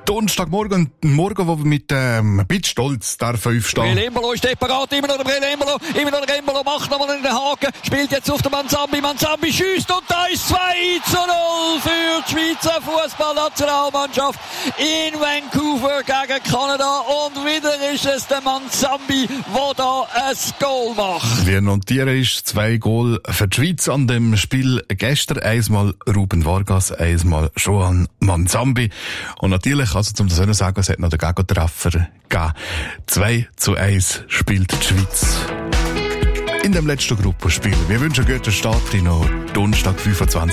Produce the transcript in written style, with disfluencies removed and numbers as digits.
Donnerstagmorgen, morgen, wo wir mit ein bisschen Stolz dürfen aufstehen. Embolo steht parat, immer noch der Embolo macht nochmal in den Haken, spielt jetzt auf den Manzambi schießt und da ist 2:0 für die Schweizer Fußballnationalmannschaft in Vancouver gegen Kanada und wieder ist es der Manzambi, der da ein Goal macht. Wir notieren ist 2 Goal für die Schweiz an dem Spiel gestern. Einmal Ruben Vargas, einmal Joan Manzambi. Und natürlich, also zum das zu sagen, es hat noch den Gegentreffer gegeben. 2:1 spielt die Schweiz in dem letzten Gruppenspiel. Wir wünschen einen guten Start in Donnerstag, 25.